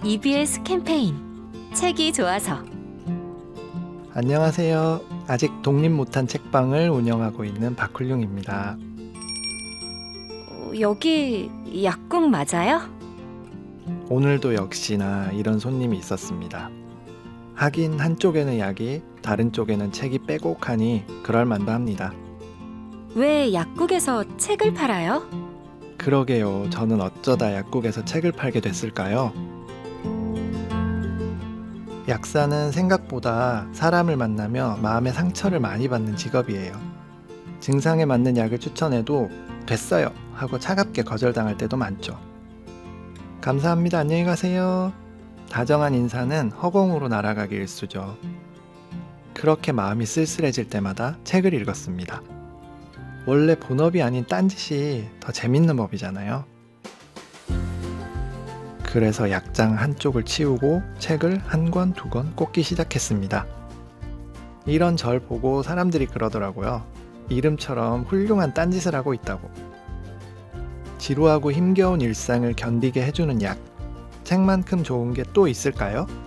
EBS 캠페인 책이 좋아서. 안녕하세요. 아직 독립 못한 책방을 운영하고 있는 박훌륭입니다. 여기 약국 맞아요? 오늘도 역시나 이런 손님이 있었습니다. 하긴 한쪽에는 약이, 다른 쪽에는 책이 빼곡하니 그럴만도 합니다. 왜 약국에서 책을 팔아요? 그러게요. 저는 어쩌다 약국에서 책을 팔게 됐을까요? 약사는 생각보다 사람을 만나며 마음의 상처를 많이 받는 직업이에요. 증상에 맞는 약을 추천해도 됐어요 하고 차갑게 거절당할 때도 많죠. 감사합니다. 안녕히 가세요. 다정한 인사는 허공으로 날아가기 일쑤죠. 그렇게 마음이 쓸쓸해질 때마다 책을 읽었습니다. 원래 본업이 아닌 딴짓이 더 재밌는 법이잖아요. 그래서 약장 한쪽을 치우고 책을 한 권, 두 권 꽂기 시작했습니다. 이런 절 보고 사람들이 그러더라고요. 이름처럼 훌륭한 딴짓을 하고 있다고. 지루하고 힘겨운 일상을 견디게 해주는 약. 책만큼 좋은 게 또 있을까요?